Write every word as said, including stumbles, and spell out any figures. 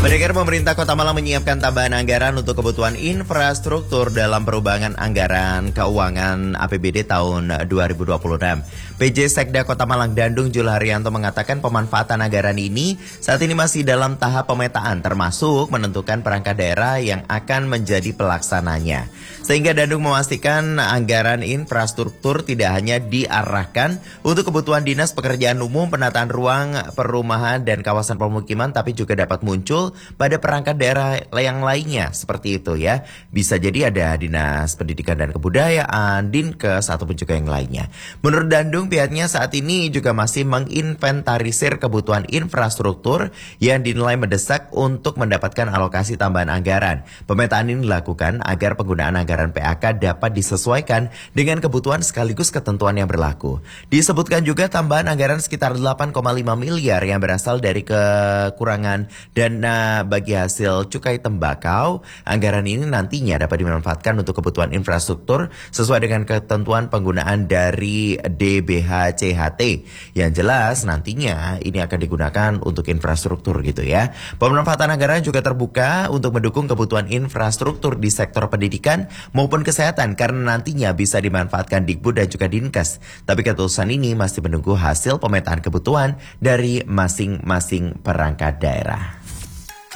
Pendengar, pemerintah Kota Malang menyiapkan tambahan anggaran untuk kebutuhan infrastruktur dalam perubahan anggaran keuangan A P B D tahun dua ribu dua puluh enam. P J Sekda Kota Malang Dandung Jul Haryanto mengatakan pemanfaatan anggaran ini saat ini masih dalam tahap pemetaan, termasuk menentukan perangkat daerah yang akan menjadi pelaksananya. Sehingga Dandung memastikan anggaran infrastruktur tidak hanya diarahkan untuk kebutuhan dinas pekerjaan umum, penataan ruang, perumahan, dan kawasan pemukiman, tapi juga dapat muncul pada perangkat daerah yang lainnya seperti itu ya. Bisa jadi ada Dinas Pendidikan dan Kebudayaan, Dinkes, ataupun juga yang lainnya. Menurut Dandung, pihaknya saat ini juga masih menginventarisir kebutuhan infrastruktur yang dinilai mendesak untuk mendapatkan alokasi tambahan anggaran. Pemetaan ini dilakukan agar penggunaan anggaran P A K dapat disesuaikan dengan kebutuhan sekaligus ketentuan yang berlaku. Disebutkan juga tambahan anggaran sekitar delapan koma lima miliar yang berasal dari kekurangan dana bagi hasil cukai tembakau. Anggaran ini nantinya dapat dimanfaatkan untuk kebutuhan infrastruktur sesuai dengan ketentuan penggunaan dari D B H C H T. Yang jelas nantinya ini akan digunakan untuk infrastruktur gitu ya. Pemanfaatan anggaran juga terbuka untuk mendukung kebutuhan infrastruktur di sektor pendidikan maupun kesehatan karena nantinya bisa dimanfaatkan Dikbud dan juga Dinkes. Tapi keputusan ini masih menunggu hasil pemetaan kebutuhan dari masing-masing perangkat daerah.